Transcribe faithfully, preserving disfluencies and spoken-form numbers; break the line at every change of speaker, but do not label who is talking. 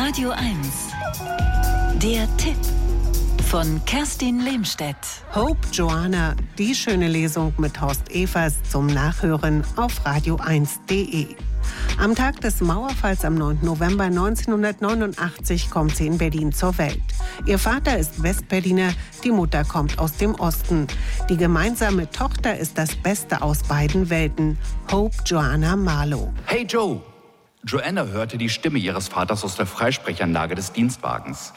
Radio eins. Der Tipp von Kerstin Lehmstedt.
Hope Joanna, die schöne Lesung mit Horst Evers zum Nachhören auf radio eins punkt de. Am Tag des Mauerfalls am neunten November neunzehnhundertneunundachtzig kommt sie in Berlin zur Welt. Ihr Vater ist Westberliner, die Mutter kommt aus dem Osten. Die gemeinsame Tochter ist das Beste aus beiden Welten, Hope Joanna Marlowe.
Hey Joe! Joanna hörte die Stimme ihres Vaters aus der Freisprechanlage des Dienstwagens.